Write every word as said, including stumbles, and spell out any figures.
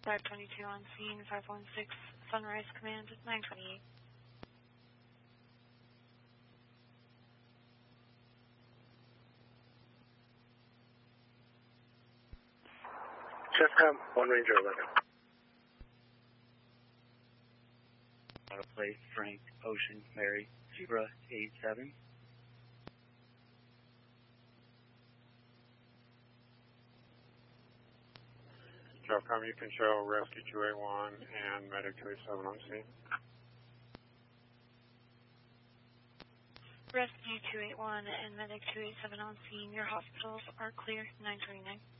five twenty-two on scene, five one six, Sunrise Command, nine twenty-eight. Chefcom, one Ranger eleven. Auto plate, Frank, Ocean, Mary, Zebra, eight seven. Chefcom, you can show Rescue two eight one and Medic two eight seven on scene. Rescue two eight one and Medic two eight seven on scene. Your hospitals are clear, nine twenty-nine.